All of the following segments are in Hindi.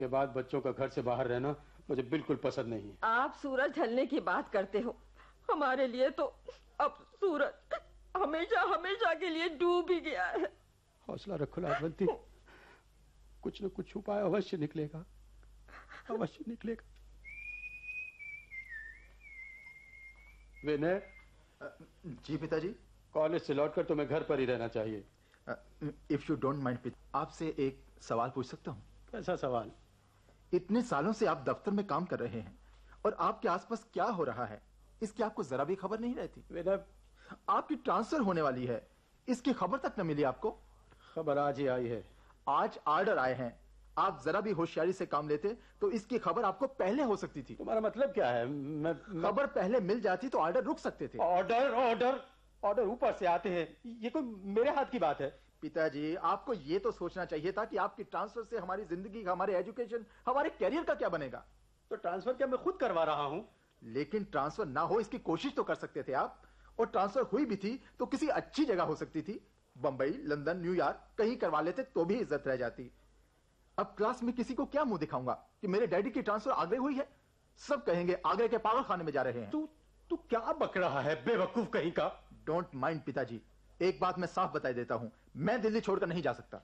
के बाद बच्चों का घर से बाहर रहना मुझे बिल्कुल पसंद नहीं है। आप सूरज ढलने की बात करते हो, हमारे लिए तो अब सूरज हमेशा हमेशा के लिए डूब ही गया है। हौसला रखो लाजवंती, कुछ न कुछ उपाय अवश्य निकलेगा, अवश्य निकलेगा। विनय। जी पिताजी। कॉलेज से लौटकर तुम्हें घर पर ही रहना चाहिए। इफ यू डोंट माइंड, आपसे एक सवाल पूछ सकता हूँ? कैसा सवाल? इतने सालों से आप दफ्तर में काम कर रहे हैं और आपके आसपास क्या हो रहा है इसकी आपको जरा भी खबर नहीं रहती। विनय, आपकी ट्रांसफर होने वाली है, इसकी खबर तक न मिली आपको? खबर आज ही आई है। आज ऑर्डर आए हैं, आप जरा भी होशियारी से काम लेते तो इसकी खबर आपको पहले हो सकती थी। तुम्हारा मतलब क्या है? खबर पहले मिल जाती तो ऑर्डर रुक सकते थे। ऑर्डर ऑर्डर ऑर्डर ऊपर से आते हैं, ये कोई मेरे हाथ की बात है? पिताजी, आपको ये तो सोचना चाहिए था कि आपकी ट्रांसफर से हमारी जिंदगी, हमारे एजुकेशन, हमारे कैरियर का क्या बनेगा। तो ट्रांसफर क्या मैं खुद करवा रहा हूं? लेकिन ट्रांसफर ना हो इसकी कोशिश तो कर सकते थे आप, और ट्रांसफर हुई भी थी तो किसी अच्छी जगह हो सकती थी, बंबई, लंदन, न्यूयॉर्क, कहीं करवा लेते तो भी इज्जत रह जाती। अब क्लास में किसी को क्या मुंह दिखाऊंगा कि मेरे डैडी की ट्रांसफर आगरे हुई है? सब कहेंगे आगरे के पागल खाने में जा रहे हैं। तू क्या बक रहा है बेवकूफ कहीं का? डोंट माइंड पिताजी, एक बात मैं साफ बता देता हूं, मैं दिल्ली छोड़कर नहीं जा सकता।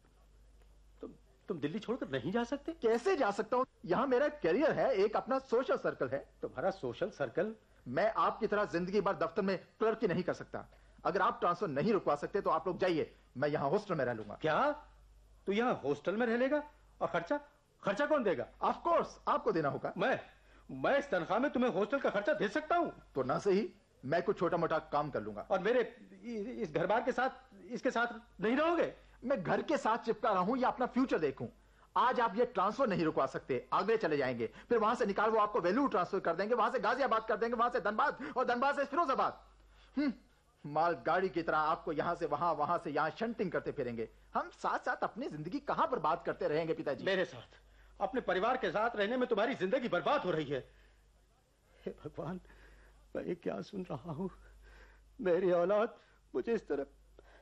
तुम दिल्ली छोड़कर नहीं जा सकते? कैसे जा सकता हूं? यहां मेरा कैरियर है, एक अपना सोशल सर्कल है। तुम्हारा सोशल सर्कल? मैं आपकी तरह जिंदगी भर दफ्तर में क्लर्क ही नहीं कर सकता। अगर आप ट्रांसफर नहीं रुकवा सकते तो आप लोग जाइए, मैं यहां हॉस्टल में रह लूंगा। क्या तू यहां हॉस्टल में रह लेगा? और खर्चा कौन देगा? ऑफ कोर्स आपको देना होगा। मैं इस तनख्वाह में तुम्हें हॉस्टल का खर्चा दे सकता हूं? तो ना सही, मैं कुछ छोटा मोटा काम कर लूंगा। और मेरे इस घर बार के साथ, इसके साथ नहीं रहोगे? मैं घर के साथ चिपका रहा हूं या अपना फ्यूचर देखूं? आज आप ये ट्रांसफर नहीं रुकवा सकते, आगरे चले जाएंगे, फिर वहां से निकाल वो आपको वेलूर ट्रांसफर कर देंगे, वहां से गाजियाबाद कर देंगे, वहां से धनबाद, और धनबाद से फिरोजाबाद। माल गाड़ी की तरह आपको यहां से वहां, वहां से यहां शंटिंग करते फिरेंगे। हम साथ साथ अपनी जिंदगी कहां बर्बाद करते रहेंगे पिताजी? मेरे साथ, अपने परिवार के साथ रहने में तुम्हारी जिंदगी बर्बाद हो रही है। हे भगवान, मैं ये क्या सुन रहा हूं? मेरी औलाद मुझे इस तरह,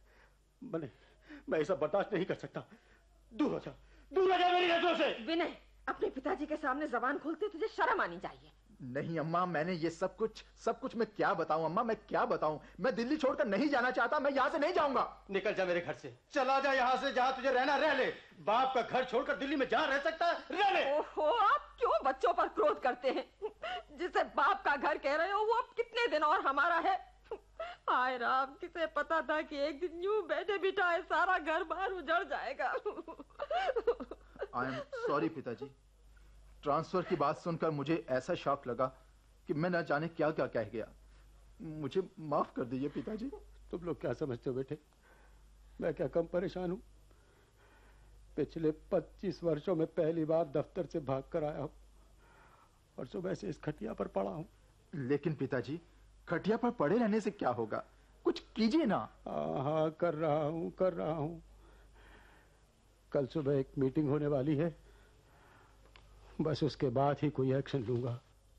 मैं ऐसा बर्दाश्त नहीं कर सकता। दूर हो जा मेरी नजरों से। विनय, अपने पिताजी के सामने जबान खोलते तुझे शर्म आनी चाहिए। नहीं अम्मा, मैंने ये सब कुछ मैं क्या बताऊं अम्मा, मैं क्या बताऊं? मैं दिल्ली छोड़कर नहीं जाना चाहता, मैं यहां से नहीं जाऊंगा। निकल जा मेरे घर से, चला जा यहां से, जहां तुझे रहना रह ले। बाप का घर छोड़कर दिल्ली में जहां रह सकता है रह ले। ओहो, आप क्यों बच्चों पर क्रोध करते हैं? जिसे बाप का घर कह रहे हो वो अब कितने दिन और हमारा है? हाय राम, किसे पता था कि एक दिन यूं बैठे बिठाए सारा घर बार उजड़ जाएगा। आई एम सॉरी पिताजी, ट्रांसफर की बात सुनकर मुझे ऐसा शॉक लगा कि मैं न जाने क्या क्या कह गया। मुझे माफ कर दीजिए पिताजी। तुम लोग क्या समझते हो बेटे, मैं क्या कम परेशान हूं? पिछले 25 वर्षों में पहली बार दफ्तर से भाग कर आया हूं और सुबह से इस खटिया पर पड़ा हूं। लेकिन पिताजी, खटिया पर पड़े रहने से क्या होगा? कुछ कीजिए ना। हाँ, कर रहा हूं। कल सुबह एक मीटिंग होने वाली है, बस उसके बाद ही कोई एक्शन लूंगा।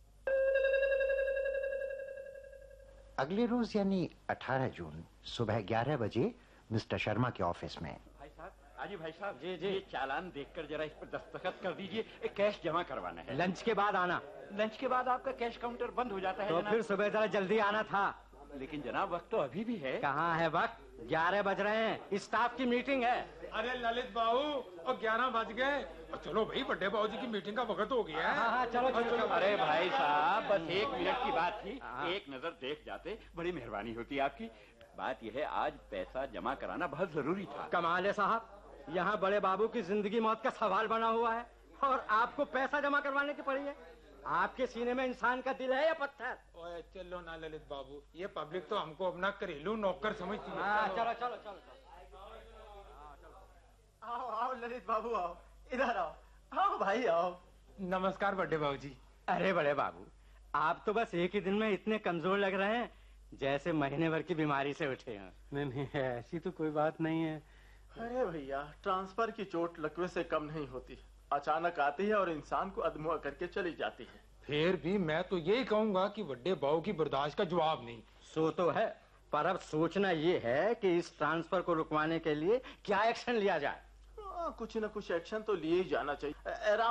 अगले रोज यानी 18 जून सुबह 11 बजे मिस्टर शर्मा के ऑफिस में। भाई साहब, आजी भाई साहब, जी ये चालान देखकर जरा इस पर दस्तखत कर दीजिए, कैश जमा करवाना है। लंच के बाद आना। लंच के बाद आपका कैश काउंटर बंद हो जाता है तो फिर सुबह जरा जल्दी आना था। लेकिन जनाब, वक्त तो अभी भी है। कहाँ है वक्त? 11 बज रहे हैं, स्टाफ की मीटिंग है। अरे ललित बाबू, और 11 बज गए। चलो भाई, बड़े बाबू जी की मीटिंग का वक्त हो गया है। हाँ, चलो। अरे भाई साहब, बस 1 मिनट की बात थी, एक नजर देख जाते, बड़ी मेहरबानी होती आपकी। बात यह है, आज पैसा जमा कराना बहुत जरूरी था। कमाल है साहब, यहाँ बड़े बाबू की जिंदगी मौत का सवाल बना हुआ है और आपको पैसा जमा करवाने की पड़ी है। आपके सीने में इंसान का दिल है या पत्थर? ओए चलो ना ललित बाबू, ये पब्लिक तो हमको अपना घरेलू नौकर समझती है। चलो। आओ ललित बाबू, आओ इधर आओ भाई आओ। नमस्कार बड़े बाबू जी। अरे बड़े बाबू, आप तो बस एक ही दिन में इतने कमजोर लग रहे हैं जैसे महीने भर की बीमारी से उठे हैं। नहीं, ऐसी तो कोई बात नहीं है। अरे भैया, ट्रांसफर की चोट लकवे से कम नहीं होती, अचानक आती है और इंसान को अधमुआ करके चली जाती है। फिर भी मैं तो यही कहूंगा कि बड़े बाबू की बर्दाश्त का जवाब नहीं। सो तो है, पर अब सोचना ये है कि इस ट्रांसफर को रुकवाने के लिए क्या एक्शन लिया जाए। हाँ, कुछ न कुछ एक्शन तो लिए ही जाना चाहिए।